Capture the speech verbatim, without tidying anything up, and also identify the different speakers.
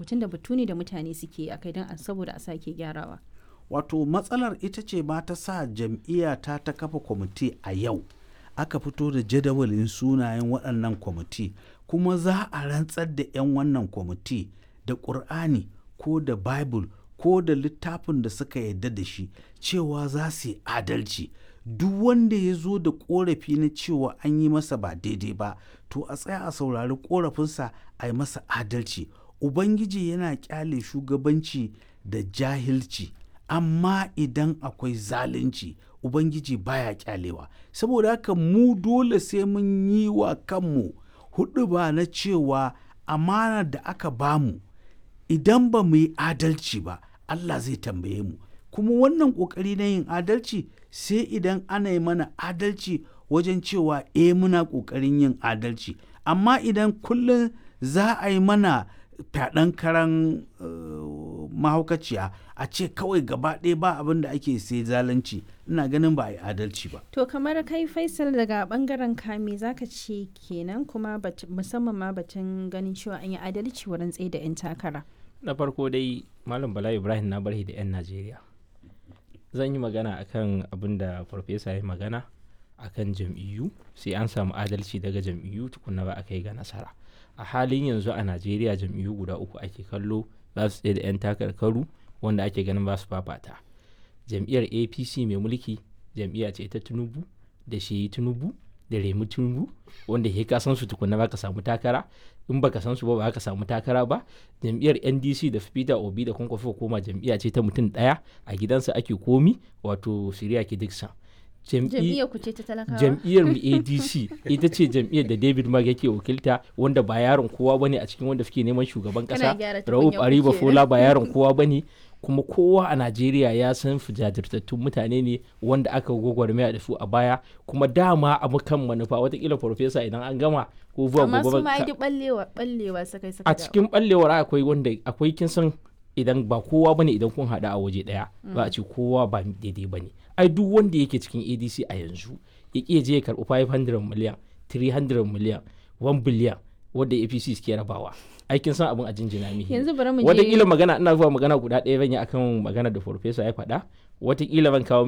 Speaker 1: farko tunda batu ne da mutane suke a kai don saboda a sake gyarawa.
Speaker 2: Wato matsalar ita ce ba ta sa jam'iyya ta ta kafa kwamiti a yau aka fito da jadawalin sunayen waɗannan kwamiti kuma za a rantsar da 'yan wannan kwamiti da ƙur'ani ko da bible ko da littafin da suka yarda da shi cewa za su yi adalci. Duk wanda ya zo da ƙorafi na cewa an yi masa ba daidai ba to a tsaya a saurari ƙorafinsa a yi masa adalci. Ubangiji yana ƙyale shugabanci da jahilci, amma idan akwai zalunci Ubangiji baya ƙyalewa. Saboda haka mu dole sai mun yi wa kanmu huɗuba na cewa amana da aka bamu idan ba mu yi adalci ba Allah zai tambaye mu. Kuma wannan ƙoƙari na yin adalci sai idan ana yi mana adalci wajen cewa eh muna ƙoƙarin yin adalci. Amma idan kullum za a yi mana fyaɗen karan uh, mahaukaciya a ce kawai gaba ɗaya ba abin da ake sai zalunci, ina ganin ba a yi adalci ba.
Speaker 1: To kamar kai Faisal daga ɓangaren kame za ka ce kenan kuma musamman ma batun ganin cewa an yi adalci wurin tsaye da 'yan takara.
Speaker 3: Na farko dai Malam Bala Ibrahim na barhi da 'yan Najeriya. Zan yi magana akan abin da farfesa ya magana akan jam'iyyu sai an samu adalci daga jam'iyyu tukunna ba a kai ga nasara. A halin yanzu a Najeriya jam'iyyu guda uku ake kallo za su tsaye da 'yan takarkaru wanda ake ganin ba su fafata. Jam'iyyar A P C mai mulki jam'iyya ce ta Tinubu da Shehi Tinubu da Remi Tinubu wanda ke ka san su tukunna ba ka samu takara, in baka san su ba ba ka samu takara ba. Jam'iyyar N D C da Peter Obi da Kwankwaso koma jam'iyya ce ta mutum ɗaya a gidansa ake komi wato Siriyaki Dixon.
Speaker 1: Jam'iyyar ku ce ta talakawa?
Speaker 3: Jam'iyyar mu A D C ita ce jam'iyyar da David Mark yake wakilta wanda ba yaron kowa bane a cikin wanda suke neman shugaban kasa. Rauf Ariba Fola ba yaron kowa bane, kuma kowa a Najeriya ya san su jajirtattun mutane ne wanda aka gwagwarmaya da su a baya, kuma dama a kan manufa watakila farfesa idan an gama ko zuwa gobe.
Speaker 1: Amma su ma yi ballewa ballewa sakai sakai.
Speaker 3: A cikin ballewar akwai wanda akwai kin san idan ba kowa bane idan kun hada a waje daya ba a ce kowa ba daidai bane. Ai duk wanda yake cikin A D C a yanzu ya ƙi je ya karɓi five hundred miliyan, three hundred miliyan, one billion wanda A P C suke rabawa. Aikin san abin a jinjina mihi.
Speaker 1: Yanzu bari mu je.
Speaker 3: Wataƙila magana ina zuwa magana guda ɗaya zan yi akan magana da farfesa ya faɗa. Wataƙila ban kawo